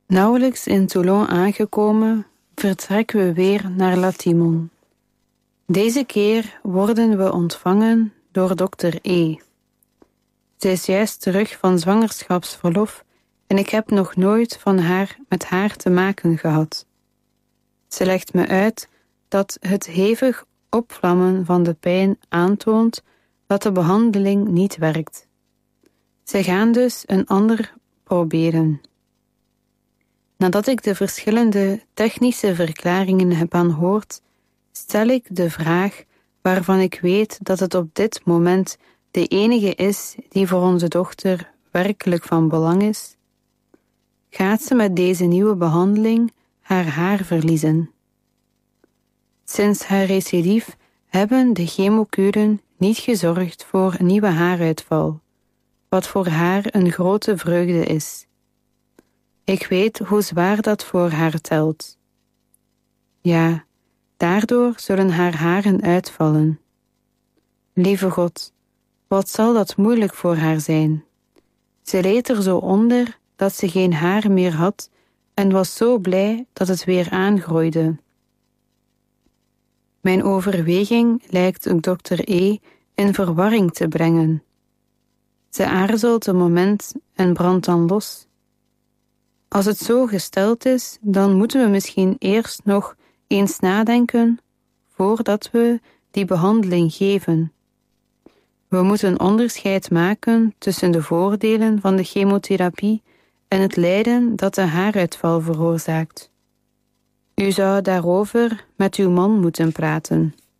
Nauwelijks in Toulon aangekomen, vertrekken we weer naar La Timon. Deze keer worden we ontvangen door dokter E. Zij is juist terug van zwangerschapsverlof en ik heb nog nooit met haar te maken gehad. Ze legt me uit dat het hevig opvlammen van de pijn aantoont dat de behandeling niet werkt. Zij gaan dus een ander proberen. Nadat ik de verschillende technische verklaringen heb aanhoord, stel ik de vraag waarvan ik weet dat het op dit moment de enige is die voor onze dochter werkelijk van belang is. Gaat ze met deze nieuwe behandeling haar haar verliezen? Sinds haar recidief hebben de chemokuren niet gezorgd voor een nieuwe haaruitval, wat voor haar een grote vreugde is. Ik weet hoe zwaar dat voor haar telt. Ja, daardoor zullen haar haren uitvallen. Lieve God, wat zal dat moeilijk voor haar zijn? Ze leed er zo onder dat ze geen haar meer had en was zo blij dat het weer aangroeide. Mijn overweging lijkt dokter E. in verwarring te brengen. Ze aarzelt een moment en brandt dan los. Als het zo gesteld is, dan moeten we misschien eerst nog eens nadenken voordat we die behandeling geven. We moeten onderscheid maken tussen de voordelen van de chemotherapie en het lijden dat de haaruitval veroorzaakt. U zou daarover met uw man moeten praten.